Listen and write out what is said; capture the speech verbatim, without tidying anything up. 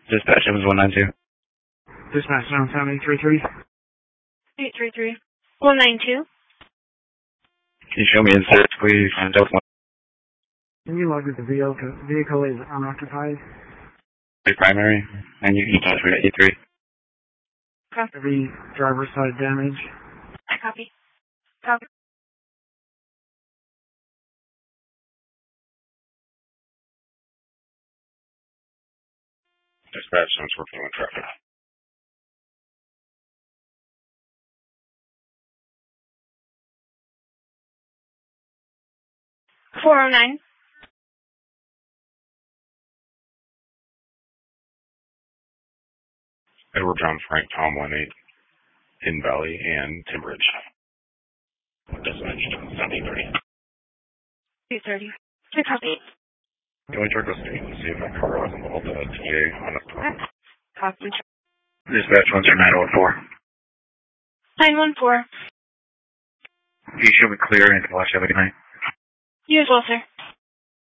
Dispatch Evans one nine two. Dispatch downtown eight three three. eight three three. one nine two. Can you show me insert, please? And Delta one. Can you log that the vehicle, vehicle is unoccupied? Primary, and you can touch me at E three. Copy. Every driver's side damage. Copy. Copy. Dispatch, I'm working on traffic. four oh nine. Edward John Frank Tom one eight in Valley and Timbridge. Dispatch seventeen thirty. two thirty. two copy. Can we check the state and see if I can roll the whole T A on the phone? Copy. Dispatch one nine one four. nine one four. Can you show me clear and watch every night? You as well, sir.